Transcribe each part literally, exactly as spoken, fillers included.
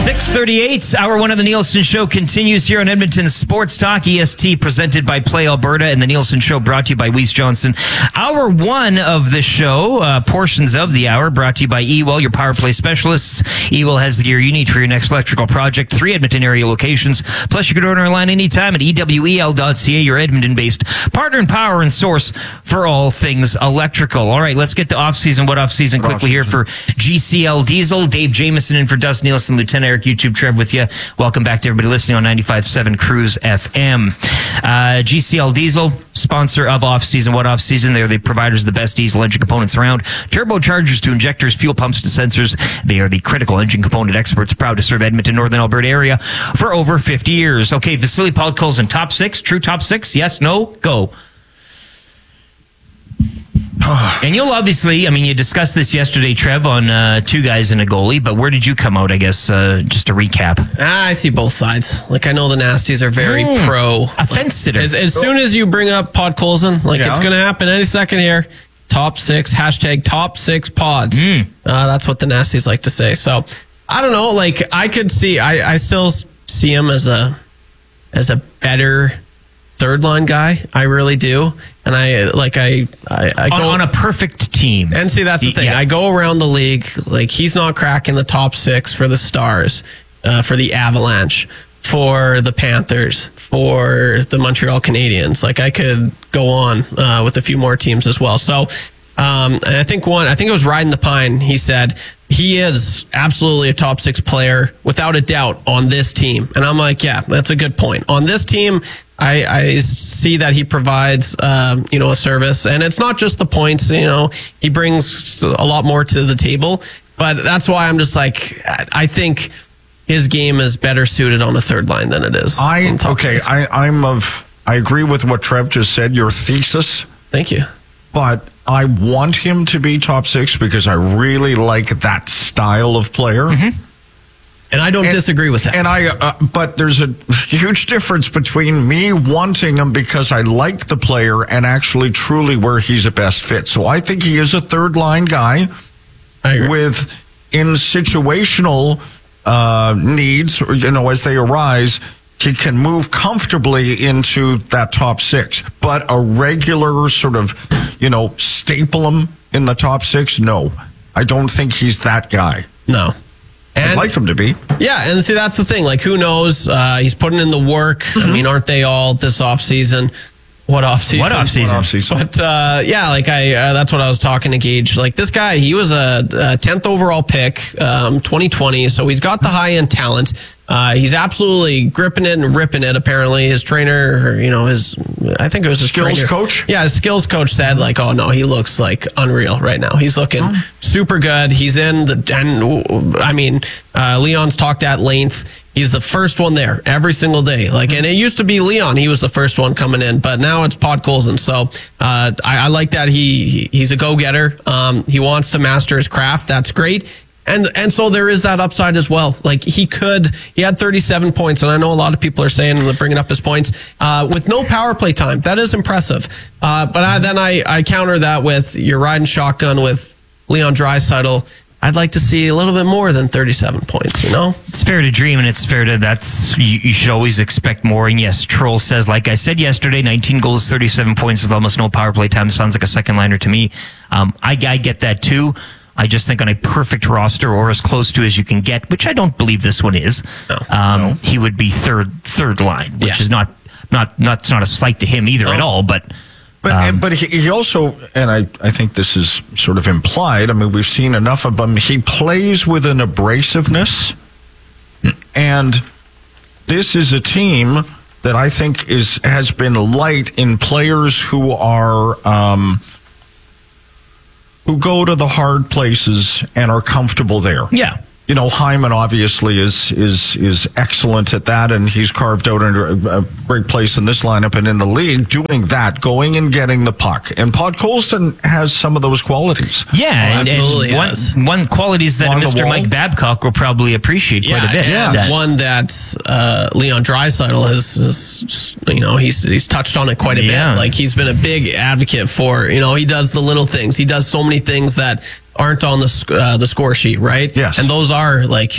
six thirty-eight, hour one of the Nielsen Show continues here on Edmonton Sports Talk. E S T presented by Play Alberta, and the Nielsen Show brought to you by Weiss Johnson. Hour one of the show, uh, portions of the hour, brought to you by Ewell, your power play specialists. Ewell has the gear you need for your next electrical project. Three Edmonton area locations. Plus, you can order online anytime at E W E L dot C A, your Edmonton-based partner in power and source for all things electrical. All right, let's get to off-season. What off-season? Quickly off-season. Here for G C L Diesel. Dave Jameson in for Dust Nielsen. Lieutenant Eric YouTube Trev with you. Welcome back to everybody listening on ninety-five point seven Cruise F M. Uh, G C L Diesel, sponsor of Off-Season. What Off-Season? They're the providers of the best diesel engine components around. Turbochargers to injectors, fuel pumps to sensors. They are the critical engine component experts, proud to serve Edmonton, Northern Alberta area for over fifty years. Okay, Vasily Podkolzin, top six? True top six? Yes, no, go. And you'll obviously, I mean, you discussed this yesterday, Trev, on uh, Two Guys and a Goalie, but where did you come out, I guess, uh, just to recap? Ah, I see both sides. Like, I know the Nasties are very mm, pro. Offense like, as, as soon as you bring up Podkolzin, like, yeah. It's going to happen any second here. Top six, hashtag top six pods. Mm. Uh, that's what the Nasties like to say. So, I don't know, like, I could see, I, I still see him as a as a better third line guy. I really do. And I like I I, I on, go on a perfect team. And see, that's the thing. Yeah. I go around the league, like, he's not cracking the top six for the Stars, uh, for the Avalanche, for the Panthers, for the Montreal Canadiens. Like, I could go on uh, with a few more teams as well. So um, I think one, I think it was Riding the Pine. He said he is absolutely a top six player without a doubt on this team. And I'm like, yeah, that's a good point. On this team, I, I see that he provides, um, you know, a service, and it's not just the points. You know, he brings a lot more to the table. But that's why I'm just like, I think his game is better suited on the third line than it is. I okay. I, I'm of. I agree with what Trev just said. Your thesis. Thank you. But I want him to be top six because I really like that style of player. Mm-hmm. And I don't and, disagree with that. And I, uh, but there's a huge difference between me wanting him because I like the player and actually truly where he's a best fit. So I think he is a third line guy with in situational uh, needs, you know, as they arise, he can move comfortably into that top six. But a regular sort of, you know, staple him in the top six, no. I don't think he's that guy. No. And, I'd like him to be. Yeah, and see, that's the thing. Like, who knows? Uh, he's putting in the work. I mean, aren't they all this offseason? What offseason? What offseason? What offseason? But, uh, yeah, like, I uh, that's what I was talking to Gage. Like, this guy, he was a, a tenth overall pick, um, twenty twenty, so he's got the high-end talent. Uh, he's absolutely gripping it and ripping it, apparently. His trainer, you know, his, I think it was his skills trainer. coach? Yeah, his skills coach said, like, oh, no, he looks, like, unreal right now. He's looking oh. super good. He's in the, and I mean, uh, Leon's talked at length. He's the first one there every single day. Like, and it used to be Leon. He was the first one coming in, but now it's Podkolzin. So, uh, I, I like that he, he's a go-getter. Um, he wants to master his craft. That's great. And and so there is that upside as well. Like, he could, he had thirty-seven points, and I know a lot of people are saying, bringing up his points, uh, with no power play time. That is impressive. Uh, but I, then I, I counter that with, you're riding shotgun with Leon Draisaitl. I'd like to see a little bit more than thirty-seven points, you know? It's fair to dream, and it's fair to, that's, you, you should always expect more. And yes, Troll says, like I said yesterday, nineteen goals, thirty-seven points with almost no power play time. Sounds like a second liner to me. Um, I, I get that too. I just think on a perfect roster, or as close to as you can get, which I don't believe this one is, no, um, no. he would be third third line, which yeah. is not not not it's not a slight to him either no. at all. But but um, but he, he also, and I I think this is sort of implied. I mean, we've seen enough of him. He plays with an abrasiveness, and this is a team that I think is has been light in players who are. Um, who go to the hard places and are comfortable there. Yeah. You know, Hyman obviously is is is excellent at that, and he's carved out a, a great place in this lineup and in the league doing that, going and getting the puck. And Podkolzin has some of those qualities. Yeah, oh, and, absolutely. And one, has. one qualities that Mister Mike Babcock will probably appreciate yeah, quite a bit. Yeah, that. one that uh, Leon Draisaitl has, has, you know, he's he's touched on it quite a yeah. bit. Like, he's been a big advocate for, you know, he does the little things. He does so many things that aren't on the uh, the score sheet, right? Yes. And those are, like,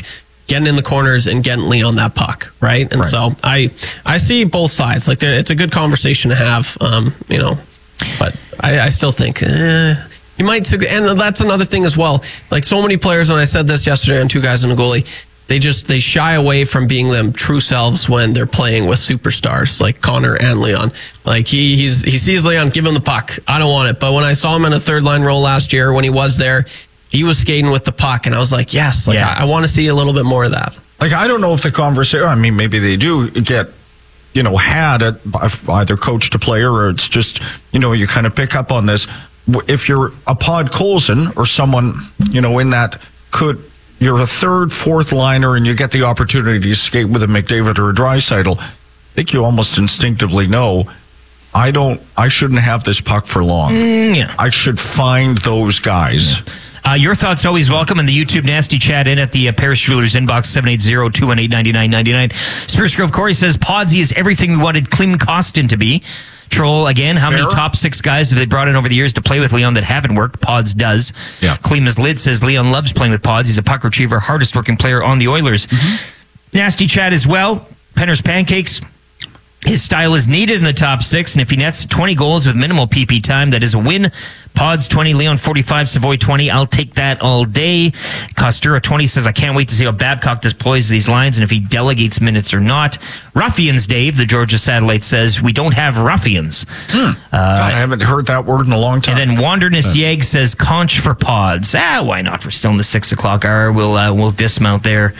getting in the corners and getting Leon that puck, right? And Right. so I I see both sides. Like there- it's a good conversation to have, um, you know, but I, I still think eh, you might. And that's another thing as well. Like so many players, and I said this yesterday on Two Guys and a Goalie. They just they shy away from being them true selves when they're playing with superstars like Connor and Leon. Like he he's he sees Leon, give him the puck. I don't want it. But when I saw him in a third line role last year, when he was there, he was skating with the puck, and I was like, yes, like Yeah. I, I want to see a little bit more of that. Like, I don't know if the conversation, I mean, maybe they do get, you know, had at either coach to player, or it's just, you know, you kind of pick up on this. If you're a Pod Colson or someone, you know, in that could, you're a third, fourth liner and you get the opportunity to skate with a McDavid or a Draisaitl, I think you almost instinctively know, I don't, I shouldn't have this puck for long. Mm, yeah. I should find those guys. Yeah. Uh, your thoughts always welcome in the YouTube Nasty Chat in at the uh, Paris Jewelers inbox, seven eight zero, two one eight, nine nine nine nine. Spruce Grove Corey says, Podsy is everything we wanted Klim Kostin to be. Troll, again, how Fair. many top six guys have they brought in over the years to play with Leon that haven't worked? Pods does. Yeah. Klima's Lid says, Leon loves playing with Pods. He's a puck retriever, hardest working player on the Oilers. Mm-hmm. Nasty Chat as well. Penner's Pancakes. His style is needed in the top six, and if he nets twenty goals with minimal P P time, that is a win. Pods twenty, Leon forty-five, Savoy twenty. I'll take that all day. Costura twenty says, I can't wait to see how Babcock deploys these lines and if he delegates minutes or not. Ruffians, Dave, the Georgia Satellite says, we don't have ruffians. Hmm. God, I haven't heard that word in a long time. And then Wanderness Yeg says, conch for Pods. Ah, why not? We're still in the six o'clock hour. We'll, uh, we'll dismount there.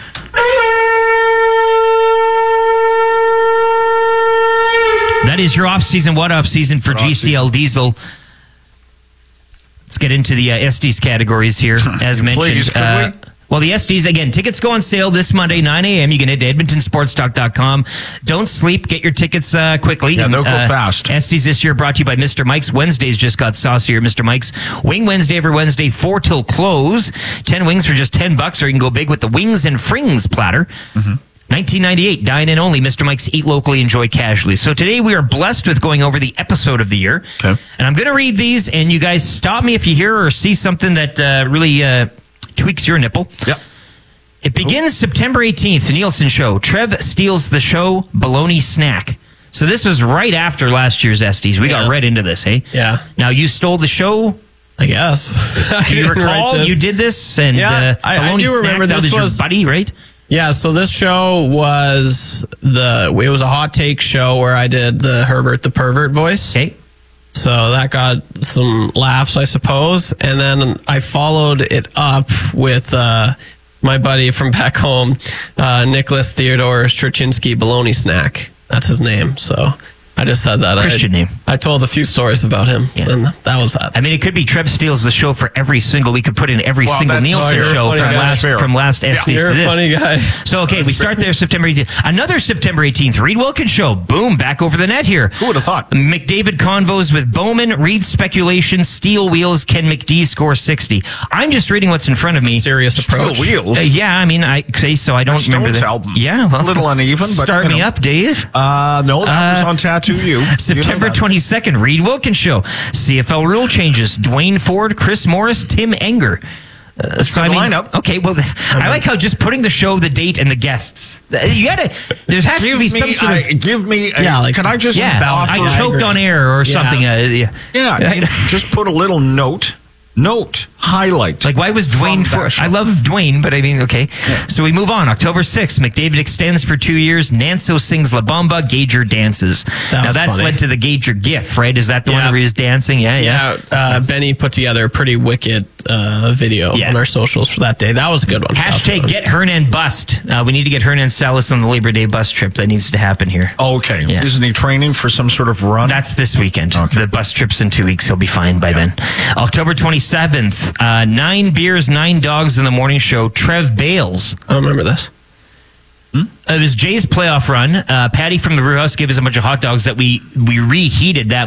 That is your off-season, what off-season for G C L Diesel. Let's get into the uh, S Ds categories here, as mentioned. Please, could uh, we? Well, the S Ds, again, tickets go on sale this Monday, nine a.m. You can head to edmonton sports talk dot com. Don't sleep. Get your tickets uh, quickly. Yeah, they'll go uh, fast. S Ds this year brought to you by Mister Mike's. Wednesdays just got saucier. Mister Mike's Wing Wednesday every Wednesday, four till close. Ten wings for just ten bucks, or you can go big with the Wings and Frings platter. Mm-hmm. nineteen ninety-eight, dine in only. Mister Mike's, eat locally, enjoy casually. So today we are blessed with going over the episode of the year. Okay. And I'm going to read these, and you guys stop me if you hear or see something that uh, really uh, tweaks your nipple. Yep. It begins September eighteenth, Nielsen Show. Trev steals the show, bologna snack. So this was right after last year's Estes. We Yeah. got right into this, hey? Yeah. Now, you stole the show. I guess. Do you recall you did this? And Yeah, uh, I- I bologna do snack, remember that this was, was- your buddy, right? Yeah, so this show was the it was a hot take show where I did the Herbert the pervert voice. Okay. So that got some laughs, I suppose. And then I followed it up with uh, my buddy from back home, uh, Nicholas Theodore Straczynski Bologna Snack. That's his name. So I just said that. Christian I, name. I told a few stories about him. Yeah. And that was that. I mean, it could be Trev steals the show for every single. We could put in every Well, single that's- Nielsen oh, you're a show funny from guy. last, Fair. from last Estes You're to a this. funny guy. So, okay, we start there September eighteenth. Another September eighteenth, Reed Wilkins show. Boom, back over the net here. Who would have thought? McDavid convos with Bowman, Reed speculation, steel wheels, can McD score sixty? I'm just reading what's in front of me. Serious Steel approach. wheels. Uh, yeah, I mean, I say so. I don't That's remember Stones' that. album. Yeah, well, A little uneven, but, start you me know. up, Dave. Uh, no, that was Uh, on Tattoo You. You know September that. twenty-second, Reed Wilkins show. C F L rule changes. Dwayne Ford, Chris Morris, Tim Enger. Uh, so good I mean, lineup. okay, well, I like how just putting the show, the date, and the guests. uh, You gotta. There has Give to be me, some sort of. I, give me. A, Yeah, like- can I just? Yeah, offer- I choked on air or Yeah. something. Uh, yeah. Yeah, just put a little note. Note highlight. Like, why was from Dwayne that Ford? show. I love Dwayne, but I mean, okay. So we move on. October sixth, McDavid extends for two years. Nanso sings La Bamba. Gager dances. That now was that's funny. led to the Gager GIF, right? Is that the one Yeah. where he was dancing? Yeah, yeah. Yeah, uh, Benny put together a pretty wicked uh, video Yeah. on our socials for that day. That was a good one. That was a good Hashtag one. get Hernan bust. Uh, we need to get Hernan Salas on the Labor Day bus trip. That needs to happen here. Okay. Yeah. Isn't he training for some sort of run? That's this weekend. Okay. The bus trip's in two weeks. He'll be fine by then. October twenty-seventh, uh, nine beers, nine dogs in the morning show. Trev Bales. I don't remember this. It was Jay's playoff run. Uh, Patty from the Brew House gave us a bunch of hot dogs that we, we reheated that